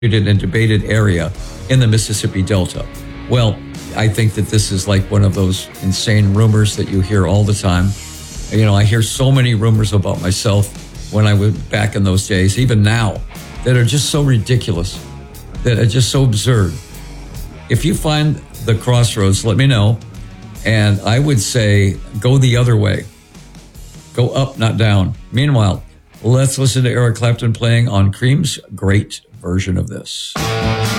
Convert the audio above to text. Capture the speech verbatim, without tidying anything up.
and debated area in the Mississippi Delta. Well, I think that this is like one of those insane rumors that you hear all the time. You know, I hear so many rumors about myself when I was back in those days, even now, that are just so ridiculous, that are just so absurd. If you find the crossroads, let me know. And I would say go the other way. Go up, not down. Meanwhile, let's listen to Eric Clapton playing on Cream's great version of this.